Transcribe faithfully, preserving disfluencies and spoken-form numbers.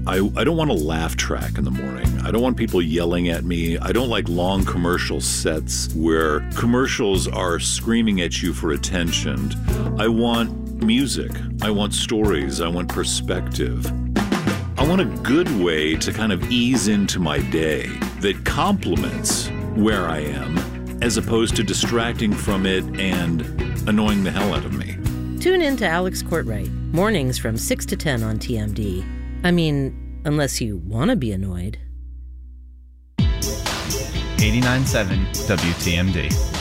I, I don't want a laugh track in the morning. I don't want people yelling at me. I don't like long commercial sets where commercials are screaming at you for attention. I want music. I want stories. I want perspective. I want a good way to kind of ease into my day that complements where I am as opposed to distracting from it and annoying the hell out of me. Tune in to Alex Courtwright, mornings from six to ten on T M D. I mean, unless you want to be annoyed. eighty-nine point seven W T M D.